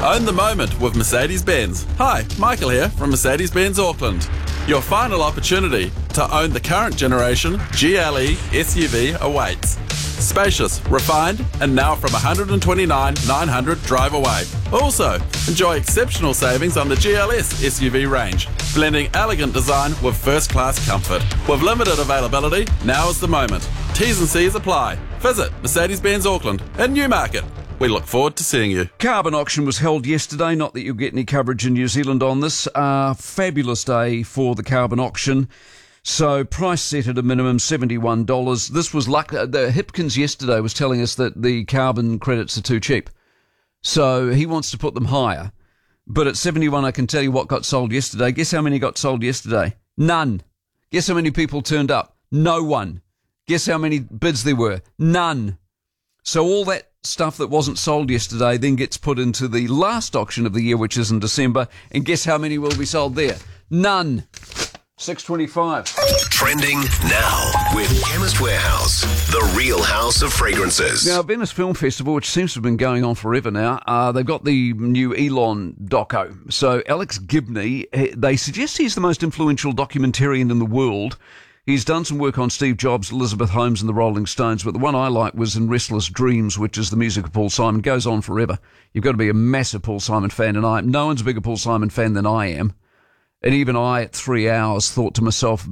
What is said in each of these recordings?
Own the moment with Mercedes-Benz. Hi, Michael here from Mercedes-Benz Auckland. Your final opportunity to own the current generation GLE SUV awaits. Spacious, refined, and now from $129,900 drive away. Also, enjoy exceptional savings on the GLS SUV range, blending elegant design with first-class comfort. With limited availability, now is the moment. T's and C's apply. Visit Mercedes-Benz Auckland in Newmarket. We look forward to seeing you. Carbon auction was held yesterday. Not that you'll get any coverage in New Zealand on this. Fabulous day for the carbon auction. So price set at a minimum $71. This was luck. The Hipkins yesterday was telling us that the carbon credits are too cheap. So he wants to put them higher. But at 71, I can tell you what got sold yesterday. Guess how many got sold yesterday? None. Guess how many people turned up? No one. Guess how many bids there were? None. So all that stuff that wasn't sold yesterday then gets put into the last auction of the year, which is in December. And guess how many will be sold there? None. 625. Trending now with Chemist Warehouse, the real house of fragrances. Now, Venice Film Festival, which seems to have been going on forever now, they've got the new Elon doco. So Alex Gibney, they suggest he's the most influential documentarian in the world. He's done some work on Steve Jobs, Elizabeth Holmes and the Rolling Stones, but the one I like was in Restless Dreams, which is the music of Paul Simon. Goes on forever. You've got to be a massive Paul Simon fan, and no one's a bigger Paul Simon fan than I am. And even I, at 3 hours, thought to myself,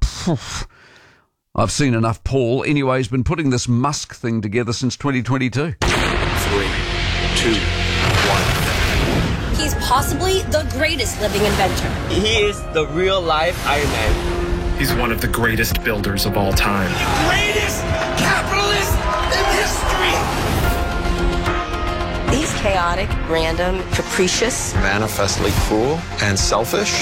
I've seen enough Paul. Anyway, he's been putting this Musk thing together since 2022. 3, 2, 1. He's possibly the greatest living inventor. He is the real-life Iron Man. He's one of the greatest builders of all time. The greatest capitalist in history! He's chaotic, random, capricious. Manifestly cruel and selfish.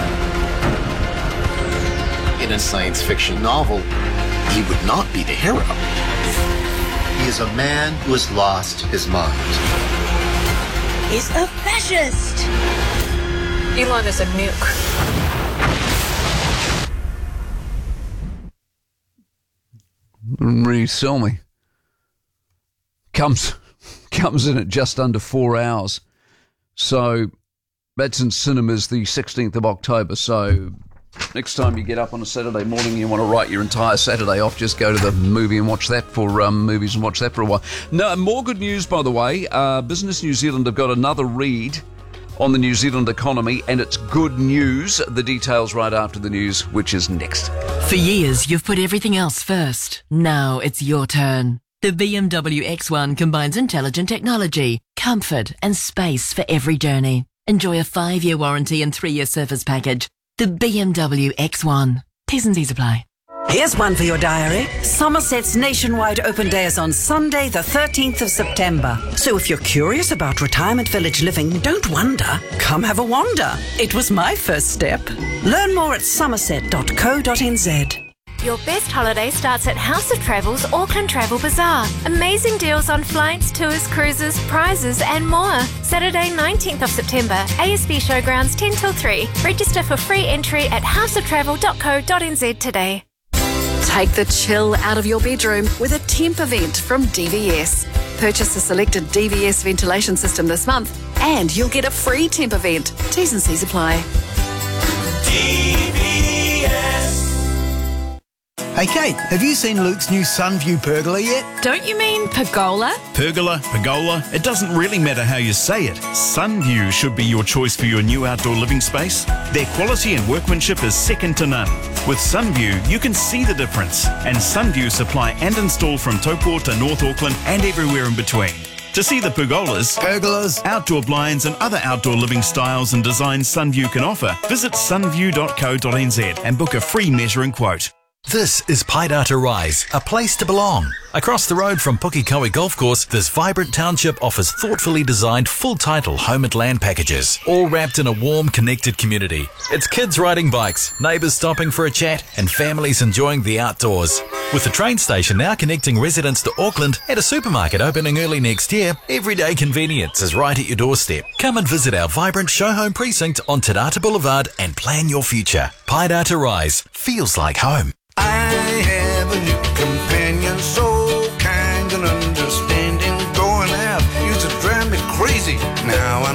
In a science fiction novel, he would not be the hero. He is a man who has lost his mind. He's a fascist. Elon is a nuke. Really sell me. Comes in at just under 4 hours. So that's in cinemas the 16th of October. So next time you get up on a Saturday morning, you want to write your entire Saturday off, just go to the movie and watch that for movies and watch that for a while. No, more good news, by the way. Business New Zealand have got another read on the New Zealand economy, and it's good news. The details right after the news, which is next. For years, you've put everything else first. Now it's your turn. The BMW X1 combines intelligent technology, comfort and space for every journey. Enjoy a 5-year warranty and 3-year service package. The BMW X1. T's and C's apply. Here's one for your diary. Somerset's nationwide open day is on Sunday, the 13th of September. So if you're curious about retirement village living, don't wonder. Come have a wander. It was my first step. Learn more at somerset.co.nz. Your best holiday starts at House of Travel's Auckland Travel Bazaar. Amazing deals on flights, tours, cruises, prizes and more. Saturday 19th of September, ASB Showgrounds 10 till 3. Register for free entry at houseoftravel.co.nz today. Take the chill out of your bedroom with a temp event from DVS. Purchase a selected DVS ventilation system this month and you'll get a free temp event. T's and C's apply. DVS. Hey Kate, have you seen Luke's new Sunview pergola yet? Don't you mean pergola? Pergola, it doesn't really matter how you say it. Sunview should be your choice for your new outdoor living space. Their quality and workmanship is second to none. With Sunview, you can see the difference. And Sunview supply and install from Taupo to North Auckland and everywhere in between. To see the pergolas, outdoor blinds and other outdoor living styles and designs Sunview can offer, visit sunview.co.nz and book a free measuring quote. This is Paidata Rise, a place to belong. Across the road from Pukikoe Golf Course, this vibrant township offers thoughtfully designed full-title home and land packages, all wrapped in a warm, connected community. It's kids riding bikes, neighbours stopping for a chat, and families enjoying the outdoors. With the train station now connecting residents to Auckland and a supermarket opening early next year, everyday convenience is right at your doorstep. Come and visit our vibrant show home precinct on Te Rata Boulevard and plan your future. Paidata Rise feels like home. I have a new companion, so kind and understanding. Going out used to drive me crazy. Now I